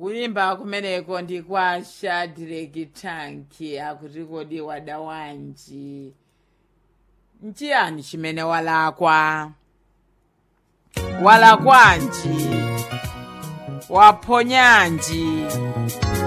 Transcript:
kuimba kumeneko ndi kwa Shadrack Tanki akuti kodi wada wanji nchiyani chimene walakwanji waphonyanji